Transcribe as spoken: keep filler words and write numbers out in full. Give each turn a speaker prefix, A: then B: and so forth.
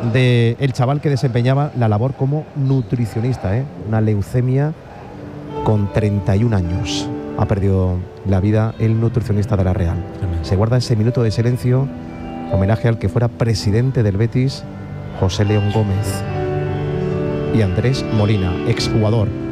A: del chaval que desempeñaba la labor como nutricionista, ¿eh? Una leucemia con treinta y un años. Ha perdido la vida el nutricionista de la Real. Tremendo. Se guarda ese minuto de silencio, homenaje al que fuera presidente del Betis, José León Gómez, y Andrés Molina, exjugador.